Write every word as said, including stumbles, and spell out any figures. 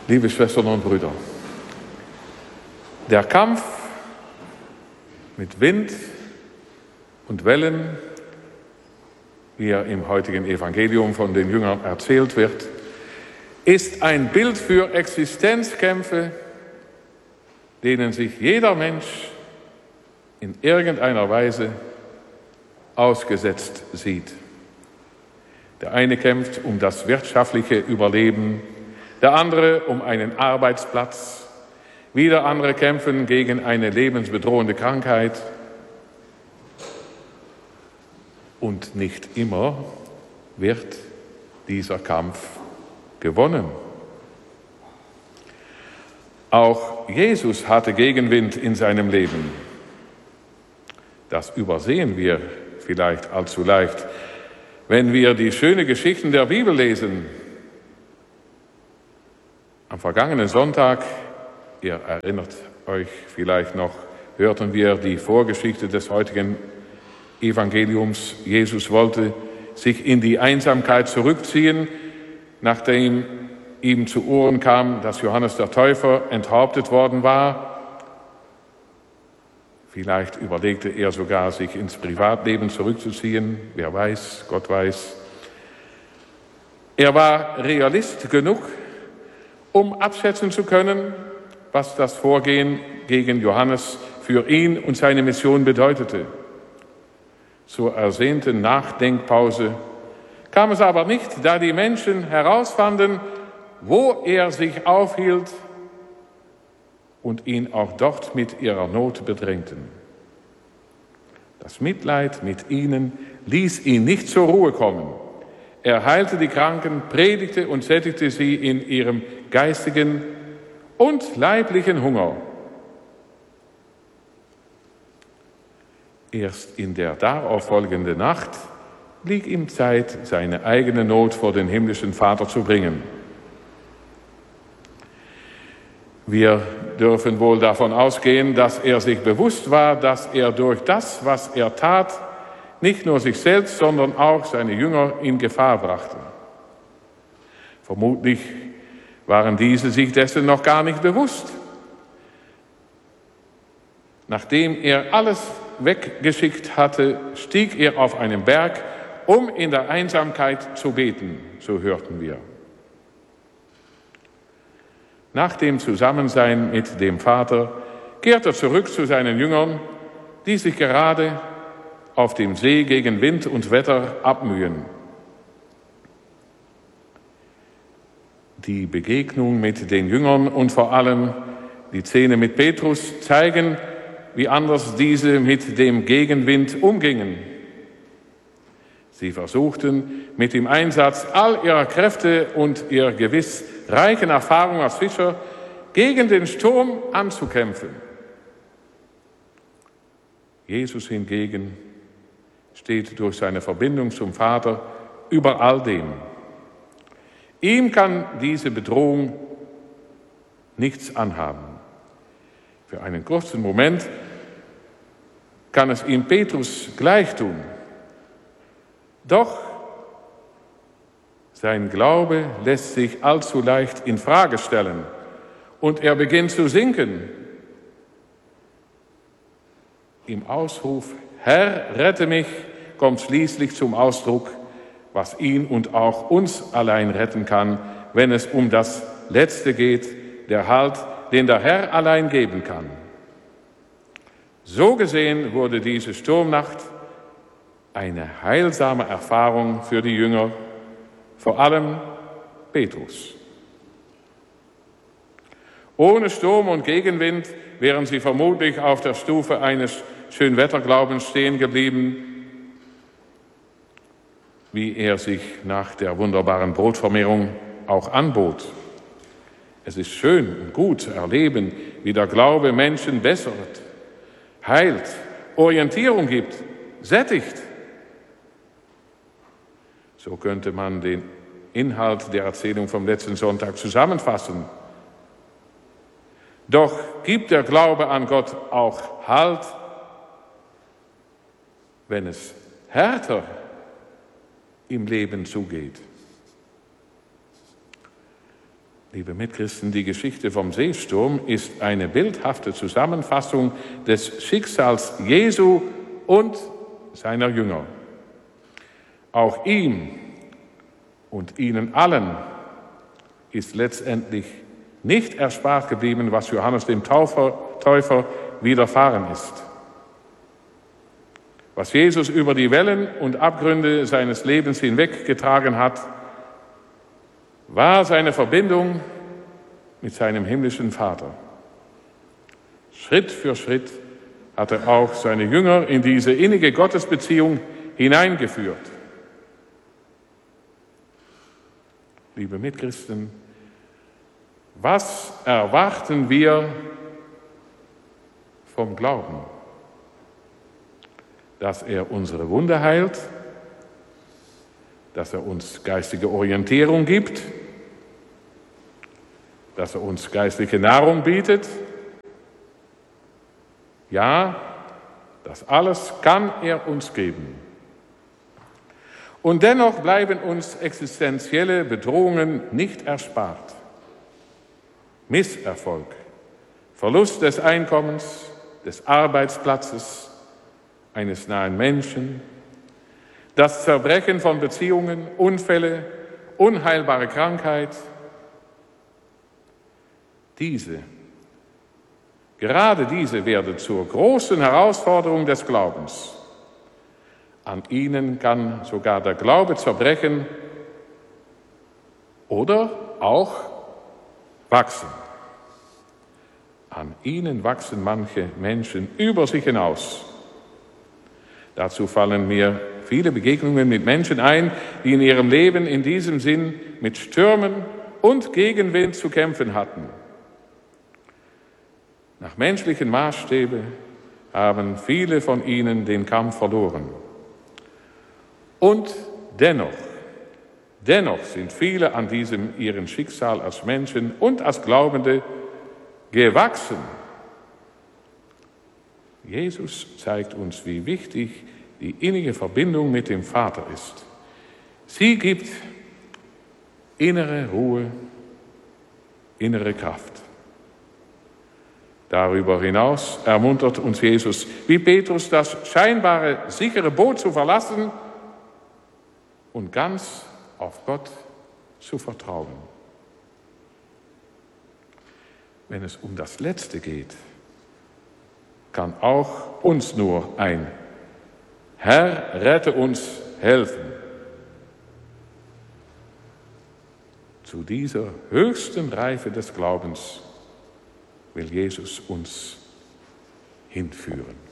Liebe Schwestern und Brüder, der Kampf mit Wind und Wellen, wie er im heutigen Evangelium von den Jüngern erzählt wird, ist ein Bild für Existenzkämpfe, denen sich jeder Mensch in irgendeiner Weise ausgesetzt sieht. Der eine kämpft um das wirtschaftliche Überleben, der andere um einen Arbeitsplatz, wieder andere kämpfen gegen eine lebensbedrohende Krankheit. Und nicht immer wird dieser Kampf gewonnen. Auch Jesus hatte Gegenwind in seinem Leben. Das übersehen wir vielleicht allzu leicht, wenn wir die schönen Geschichten der Bibel lesen. Am vergangenen Sonntag, ihr erinnert euch vielleicht noch, hörten wir die Vorgeschichte des heutigen Evangeliums. Jesus wollte sich in die Einsamkeit zurückziehen, nachdem ihm zu Ohren kam, dass Johannes der Täufer enthauptet worden war. Vielleicht überlegte er sogar, sich ins Privatleben zurückzuziehen. Wer weiß, Gott weiß. Er war Realist genug, um abschätzen zu können, was das Vorgehen gegen Johannes für ihn und seine Mission bedeutete. Zur ersehnten Nachdenkpause kam es aber nicht, da die Menschen herausfanden, wo er sich aufhielt und ihn auch dort mit ihrer Not bedrängten. Das Mitleid mit ihnen ließ ihn nicht zur Ruhe kommen. Er heilte die Kranken, predigte und sättigte sie in ihrem geistigen und leiblichen Hunger. Erst in der darauf folgenden Nacht blieb ihm Zeit, seine eigene Not vor den himmlischen Vater zu bringen. Wir dürfen wohl davon ausgehen, dass er sich bewusst war, dass er durch das, was er tat, nicht nur sich selbst, sondern auch seine Jünger in Gefahr brachte. Vermutlich waren diese sich dessen noch gar nicht bewusst. Nachdem er alles weggeschickt hatte, stieg er auf einen Berg, um in der Einsamkeit zu beten, so hörten wir. Nach dem Zusammensein mit dem Vater kehrt er zurück zu seinen Jüngern, die sich gerade auf dem See gegen Wind und Wetter abmühen. Die Begegnung mit den Jüngern und vor allem die Szene mit Petrus zeigen, wie anders diese mit dem Gegenwind umgingen. Sie versuchten mit dem Einsatz all ihrer Kräfte und ihrer gewiss reichen Erfahrung als Fischer gegen den Sturm anzukämpfen. Jesus hingegen steht durch seine Verbindung zum Vater über all dem. Ihm kann diese Bedrohung nichts anhaben. Für einen kurzen Moment kann es ihm Petrus gleich tun. Doch sein Glaube lässt sich allzu leicht in Frage stellen und er beginnt zu sinken. Im Ausruf Herr, rette mich, kommt schließlich zum Ausdruck, was ihn und auch uns allein retten kann, wenn es um das Letzte geht, der Halt, den der Herr allein geben kann. So gesehen wurde diese Sturmnacht eine heilsame Erfahrung für die Jünger, vor allem Petrus. Ohne Sturm und Gegenwind wären sie vermutlich auf der Stufe eines Schönwetterglaubens stehen geblieben, wie er sich nach der wunderbaren Brotvermehrung auch anbot. Es ist schön und gut zu erleben, wie der Glaube Menschen bessert, heilt, Orientierung gibt, sättigt. So könnte man den Inhalt der Erzählung vom letzten Sonntag zusammenfassen. Doch gibt der Glaube an Gott auch Halt, wenn es härter im Leben zugeht. Liebe Mitchristen, die Geschichte vom Seesturm ist eine bildhafte Zusammenfassung des Schicksals Jesu und seiner Jünger. Auch ihm und ihnen allen ist letztendlich nicht erspart geblieben, was Johannes dem Täufer, Täufer widerfahren ist. Was Jesus über die Wellen und Abgründe seines Lebens hinweggetragen hat, war seine Verbindung mit seinem himmlischen Vater. Schritt für Schritt hat er auch seine Jünger in diese innige Gottesbeziehung hineingeführt. Liebe Mitchristen, was erwarten wir vom Glauben? Dass er unsere Wunde heilt, dass er uns geistige Orientierung gibt, dass er uns geistliche Nahrung bietet. Ja, das alles kann er uns geben. Und dennoch bleiben uns existenzielle Bedrohungen nicht erspart. Misserfolg, Verlust des Einkommens, des Arbeitsplatzes, eines nahen Menschen, das Zerbrechen von Beziehungen, Unfälle, unheilbare Krankheit. Diese, gerade diese werden zur großen Herausforderung des Glaubens. An ihnen kann sogar der Glaube zerbrechen oder auch wachsen. An ihnen wachsen manche Menschen über sich hinaus. Dazu fallen mir viele Begegnungen mit Menschen ein, die in ihrem Leben in diesem Sinn mit Stürmen und Gegenwind zu kämpfen hatten. Nach menschlichen Maßstäben haben viele von ihnen den Kampf verloren. Und dennoch, dennoch sind viele an diesem ihren Schicksal als Menschen und als Glaubende gewachsen. Jesus zeigt uns, wie wichtig die innige Verbindung mit dem Vater ist. Sie gibt innere Ruhe, innere Kraft. Darüber hinaus ermuntert uns Jesus, wie Petrus das scheinbare, sichere Boot zu verlassen und ganz auf Gott zu vertrauen. Wenn es um das Letzte geht, kann auch uns nur ein Herr, rette uns, helfen. Zu dieser höchsten Reife des Glaubens will Jesus uns hinführen.